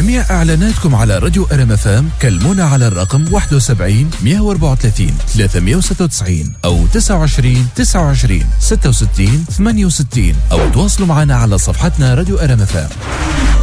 جميع إعلاناتكم على راديو RMFM كلمونا على الرقم 71 134 396 أو 29 29 66 68 أو تواصلوا معنا على صفحتنا راديو RMFM.